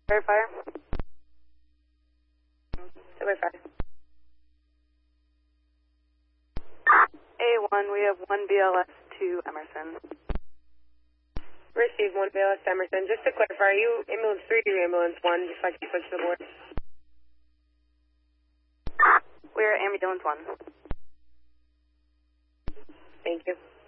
Verify. Verify. A1, we have 1 BLS to Emerson. Receive 1 BLS Emerson. Just to clarify, are you ambulance 3 or ambulance 1, just like you switched the board? We are ambulance 1. Thank you.